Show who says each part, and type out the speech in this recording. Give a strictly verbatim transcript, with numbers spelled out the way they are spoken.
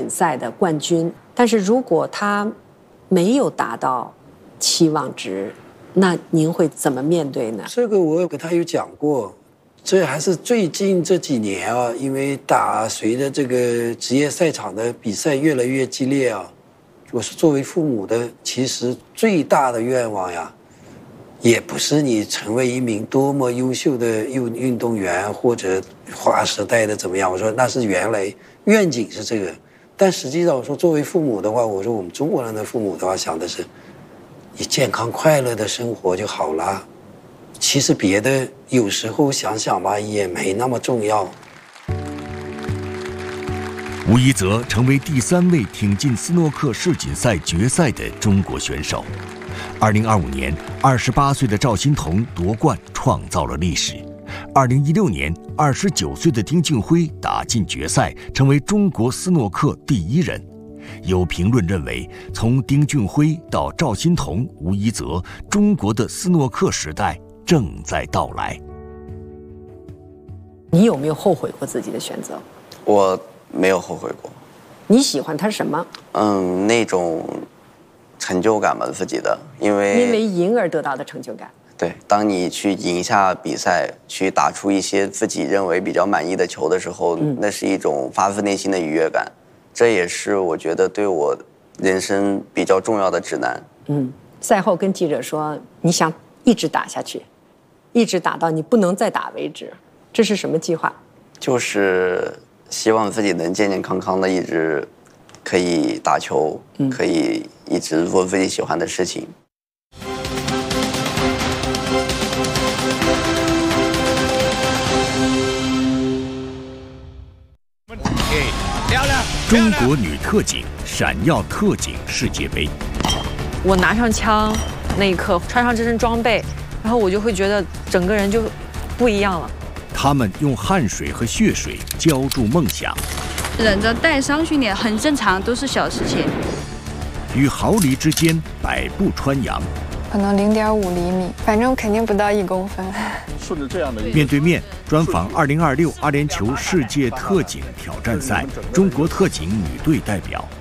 Speaker 1: 赛的冠军，但是如果他没有达到期望值，那您会怎么面对呢？
Speaker 2: 这个我跟他有讲过，这还是最近这几年啊，因为打随着这个职业赛场的比赛越来越激烈啊，我是作为父母的，其实最大的愿望呀，也不是你成为一名多么优秀的运运动员或者划时代的怎么样，我说那是原来愿景是这个，但实际上我说作为父母的话，我说我们中国人的父母的话想的是，你健康快乐的生活就好了。其实别的有时候想想吧，也没那么重要。
Speaker 3: 吴一泽成为第三位挺进斯诺克世锦赛决赛的中国选手。二零二五年，二十八岁的赵心童夺冠，创造了历史。二零一六年，二十九岁的丁俊晖打进决赛，成为中国斯诺克第一人。有评论认为，从丁俊晖到赵心童、吴一泽，中国的斯诺克时代正在到来。
Speaker 1: 你有没有后悔过自己的选择？
Speaker 4: 我没有后悔过。
Speaker 1: 你喜欢它什么？
Speaker 4: 嗯，那种成就感吧，自己的，因为
Speaker 1: 因为赢而得到的成就感。
Speaker 4: 对，当你去赢一下比赛，去打出一些自己认为比较满意的球的时候，嗯、那是一种发自内心的愉悦感。这也是我觉得对我人生比较重要的指南。
Speaker 1: 嗯，赛后跟记者说，你想一直打下去，一直打到你不能再打为止，这是什么计划？
Speaker 4: 就是希望自己能健健康康的一直可以打球，嗯、可以一直做自己喜欢的事情。
Speaker 3: 中国女特警闪耀特警世界杯。
Speaker 5: 我拿上枪那一刻，穿上这身装备，然后我就会觉得整个人就不一样了。
Speaker 3: 他们用汗水和血水浇筑梦想，
Speaker 6: 忍着带伤训练很正常，都是小事情。
Speaker 3: 与毫厘之间百步穿杨，
Speaker 7: 可能零点五厘米，反正肯定不到一公分。
Speaker 3: 顺着这样的面对面专访二零二六阿联酋世界特警挑战赛中国特警女队代表。